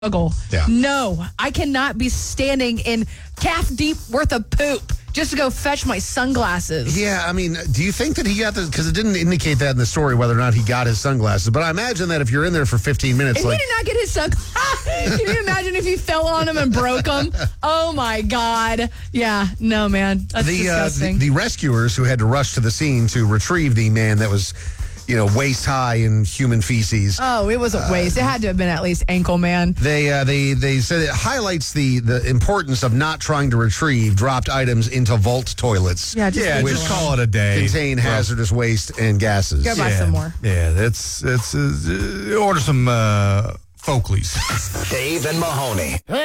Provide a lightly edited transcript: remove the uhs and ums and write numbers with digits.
struggle. Yeah. No, I cannot be standing in calf deep worth of poop just to go fetch my sunglasses. Yeah, I mean, do you think that he got this? Because it didn't indicate that in the story whether or not he got his sunglasses. But I imagine that if you're in there for 15 minutes, If he did not get his sunglasses, can you imagine if he fell on them and broke them? Oh my God. Yeah, no, man. That's disgusting. The rescuers who had to rush to the scene to retrieve the man that was, waist high in human feces. Oh, it wasn't waist. It had to have been at least ankle, man. They said it highlights the importance of not trying to retrieve dropped items into vault toilets. Yeah, just call it a day. Contain hazardous waste and gases. Go buy some more. Yeah, that's order some Folkleys. Dave and Mahoney.